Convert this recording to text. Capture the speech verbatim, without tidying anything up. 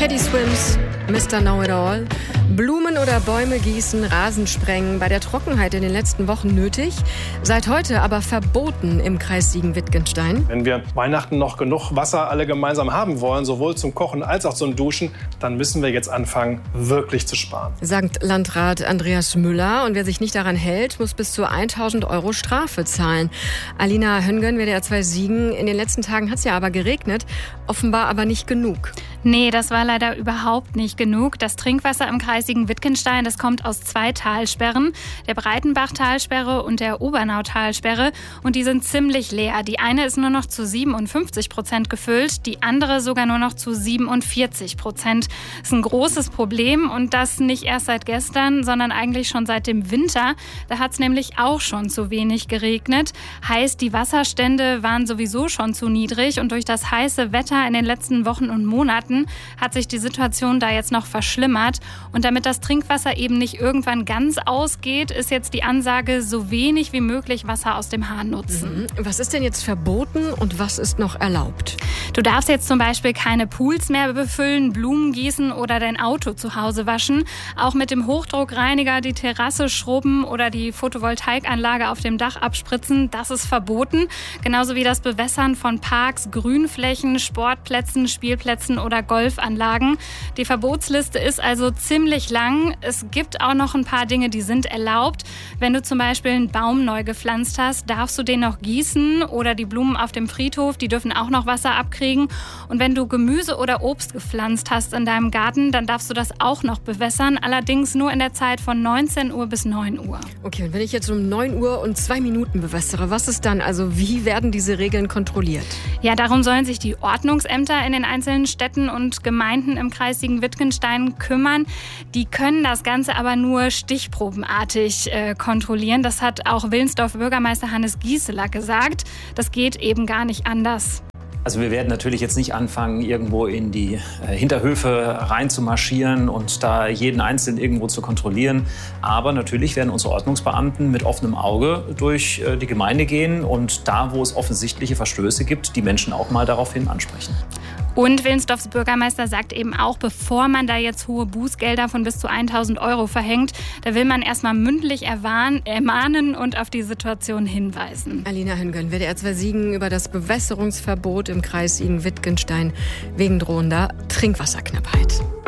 Teddy Swims, Mister Know-it-all. Blumen oder Bäume gießen, Rasen sprengen, bei der Trockenheit in den letzten Wochen nötig, seit heute aber verboten im Kreis Siegen-Wittgenstein. Wenn wir Weihnachten noch genug Wasser alle gemeinsam haben wollen, sowohl zum Kochen als auch zum Duschen, dann müssen wir jetzt anfangen, wirklich zu sparen. Sagt Landrat Andreas Müller. Und wer sich nicht daran hält, muss bis zu tausend Euro Strafe zahlen. Alina Höngön, W D R zwei Siegen. In den letzten Tagen hat es ja aber geregnet, offenbar aber nicht genug. Nee, das war leider überhaupt nicht genug. Das Trinkwasser im Kreis Siegen-Wittgenstein, das kommt aus zwei Talsperren, der Breitenbach-Talsperre und der Obernau-Talsperre. Und die sind ziemlich leer. Die eine ist nur noch zu siebenundfünfzig Prozent gefüllt, die andere sogar nur noch zu siebenundvierzig Prozent. Das ist ein großes Problem und das nicht erst seit gestern, sondern eigentlich schon seit dem Winter. Da hat es nämlich auch schon zu wenig geregnet. Heißt, die Wasserstände waren sowieso schon zu niedrig und durch das heiße Wetter in den letzten Wochen und Monaten hat sich die Situation da jetzt noch verschlimmert. Und damit das Trinkwasser eben nicht irgendwann ganz ausgeht, ist jetzt die Ansage, so wenig wie möglich Wasser aus dem Hahn nutzen. Mhm. Was ist denn jetzt verboten und was ist noch erlaubt? Du darfst jetzt zum Beispiel keine Pools mehr befüllen, Blumen gießen oder dein Auto zu Hause waschen. Auch mit dem Hochdruckreiniger die Terrasse schrubben oder die Photovoltaikanlage auf dem Dach abspritzen, das ist verboten. Genauso wie das Bewässern von Parks, Grünflächen, Sportplätzen, Spielplätzen oder Golfanlagen. Die Verbotsliste ist also ziemlich lang. Es gibt auch noch ein paar Dinge, die sind erlaubt. Wenn du zum Beispiel einen Baum neu gepflanzt hast, darfst du den noch gießen oder die Blumen auf dem Friedhof, die dürfen auch noch Wasser abkriegen. Und wenn du Gemüse oder Obst gepflanzt hast in deinem Garten, dann darfst du das auch noch bewässern, allerdings nur in der Zeit von neunzehn Uhr bis neun Uhr. Okay, und wenn ich jetzt um neun Uhr und zwei Minuten bewässere, was ist dann? Also wie werden diese Regeln kontrolliert? Ja, darum sollen sich die Ordnungsämter in den einzelnen Städten und Gemeinden im Kreis Siegen-Wittgenstein kümmern. Die können das Ganze aber nur stichprobenartig äh, kontrollieren. Das hat auch Wilnsdorf-Bürgermeister Hannes Gieseler gesagt. Das geht eben gar nicht anders. Also wir werden natürlich jetzt nicht anfangen, irgendwo in die äh, Hinterhöfe reinzumarschieren und da jeden Einzelnen irgendwo zu kontrollieren. Aber natürlich werden unsere Ordnungsbeamten mit offenem Auge durch äh, die Gemeinde gehen und da, wo es offensichtliche Verstöße gibt, die Menschen auch mal daraufhin ansprechen. Und Wilnsdorfs Bürgermeister sagt eben auch, bevor man da jetzt hohe Bußgelder von bis zu tausend Euro verhängt, da will man erstmal mündlich erwarnen, ermahnen und auf die Situation hinweisen. Alina Höngön, W D R zwei Siegen über das Bewässerungsverbot im Kreis Siegen-Wittgenstein wegen drohender Trinkwasserknappheit.